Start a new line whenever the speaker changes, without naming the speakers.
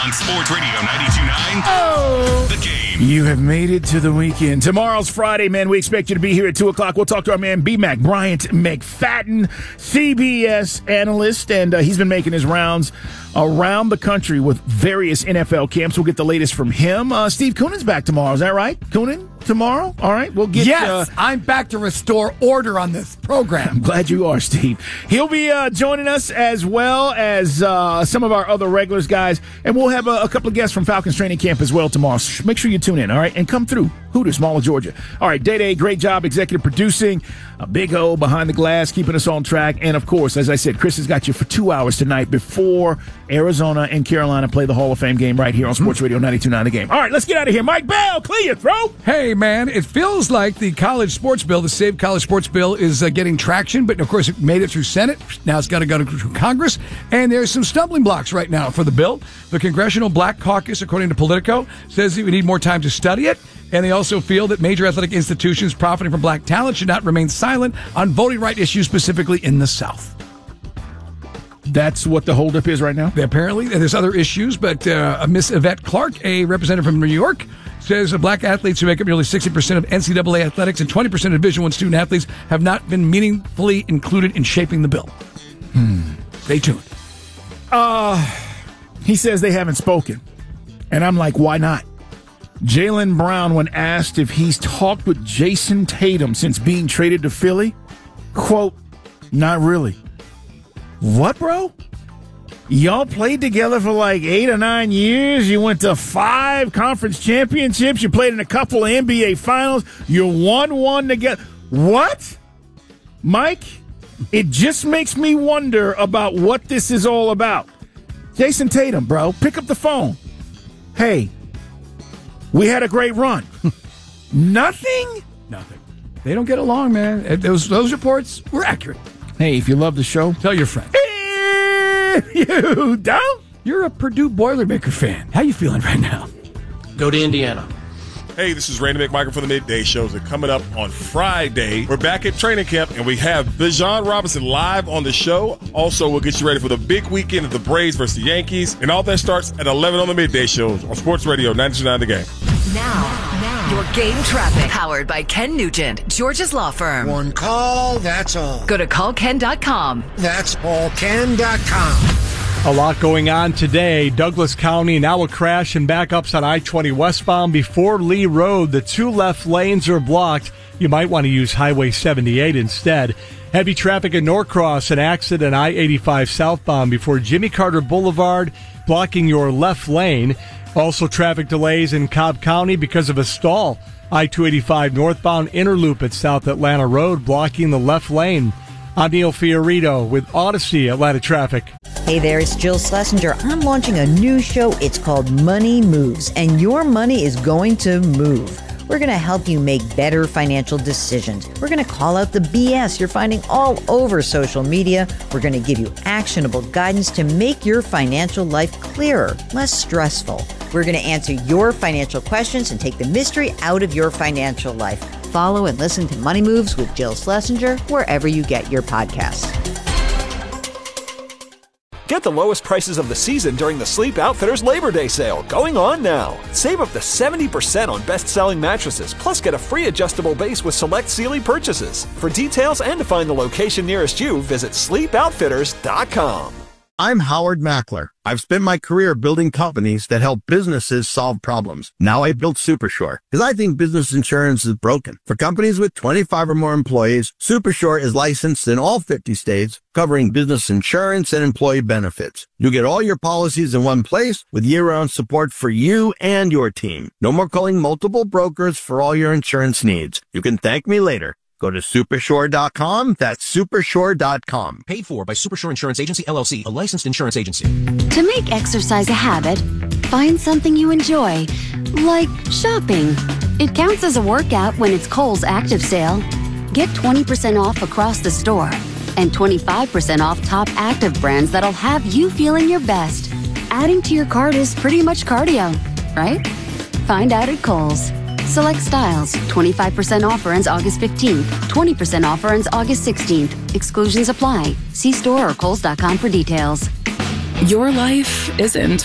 on Sports Radio 92.9. The Game.
You have made it to the weekend. Tomorrow's Friday, man. We expect you to be here at 2 o'clock. We'll talk to our man B-Mac, Bryant McFadden, CBS analyst, and he's been making his rounds around the country with various NFL camps. We'll get the latest from him. Steve Koonen's back tomorrow. Is that right? Koonen tomorrow? All right. We'll get.
Yes, I'm back to restore order on this program.
I'm glad you are, Steve. He'll be joining us as well as some of our other regulars, guys. And we'll have a couple of guests from Falcons training camp as well tomorrow. So make sure you tune in, all right? And come through. Hooters, Mall of Georgia. All right, Day-Day, great job executive producing. A Big O behind the glass, keeping us on track. And, of course, as I said, Chris has got you for 2 hours tonight before Arizona and Carolina play the Hall of Fame game right here on Sports Radio 92.9 The Game. All right, let's get out of here. Mike Bell, clear your throat.
Hey, man, it feels like the college sports bill, the Save College Sports Bill, is getting traction. But, of course, it made it through Senate. Now it's got to go to Congress. And there's some stumbling blocks right now for the bill. The Congressional Black Caucus, according to Politico, says that we need more time to study it. And they also feel that major athletic institutions profiting from black talent should not remain silent on voting right issues, specifically in the South.
That's what the holdup is right now?
Apparently. There's other issues, but Miss Yvette Clark, a representative from New York, says black athletes who make up nearly 60% of NCAA athletics and 20% of Division I student athletes have not been meaningfully included in shaping the bill. Stay tuned.
He says they haven't spoken. And I'm like, why not? Jaylen Brown, when asked if he's talked with Jason Tatum since being traded to Philly, quote, not really. What, bro? Y'all played together for like 8 or 9 years. You went to 5 conference championships. You played in a couple of NBA finals. You won one together. What? Mike, it just makes me wonder about what this is all about. Jason Tatum, bro, pick up the phone. Hey, we had a great run. Nothing?
Nothing. They don't get along, man. Those reports were accurate.
Hey, if you love the show,
tell your friends.
You don't?
You're a Purdue Boilermaker fan. How you feeling right now?
Go to Indiana.
Hey, this is Randy McMichael from the Midday Shows. And coming up on Friday, we're back at training camp, and we have Bijan Robinson live on the show. Also, we'll get you ready for the big weekend of the Braves versus the Yankees. And all that starts at 11 on the Midday Shows on Sports Radio 92.9 The Game.
Now, your game traffic. Powered by Ken Nugent, Georgia's law firm.
One call, that's all.
Go to callken.com.
That's allken.com.
A lot going on today. Douglas County, now a crash and backups on I-20 westbound before Lee Road. The 2 left lanes are blocked. You might want to use Highway 78 instead. Heavy traffic at Norcross, an accident I-85 southbound before Jimmy Carter Boulevard, blocking your left lane. Also traffic delays in Cobb County because of a stall. I-285 northbound inner loop at South Atlanta Road, blocking the left lane. I'm Neil Fiorito with Odyssey Atlanta Traffic.
Hey there, it's Jill Schlesinger. I'm launching a new show. It's called Money Moves, and your money is going to move. We're going to help you make better financial decisions. We're going to call out the BS you're finding all over social media. We're going to give you actionable guidance to make your financial life clearer, less stressful. We're going to answer your financial questions and take the mystery out of your financial life. Follow and listen to Money Moves with Jill Schlesinger wherever you get your podcasts.
Get the lowest prices of the season during the Sleep Outfitters Labor Day sale, going on now. Save up to 70% on best-selling mattresses, plus get a free adjustable base with select Sealy purchases. For details and to find the location nearest you, visit sleepoutfitters.com.
I'm Howard Mackler. I've spent my career building companies that help businesses solve problems. Now I built Supershore because I think business insurance is broken. For companies with 25 or more employees, Supershore is licensed in all 50 states, covering business insurance and employee benefits. You get all your policies in one place with year-round support for you and your team. No more calling multiple brokers for all your insurance needs. You can thank me later. Go to Supershore.com. That's Supershore.com.
Paid for by Supershore Insurance Agency, LLC, a licensed insurance agency.
To make exercise a habit, find something you enjoy, like shopping. It counts as a workout when it's Kohl's Active Sale. Get 20% off across the store and 25% off top active brands that'll have you feeling your best. Adding to your cart is pretty much cardio, right? Find out at Kohl's. Select styles. 25% offer ends August 15th. 20% offer ends August 16th. Exclusions apply. See store or Kohls.com for details.
Your life isn't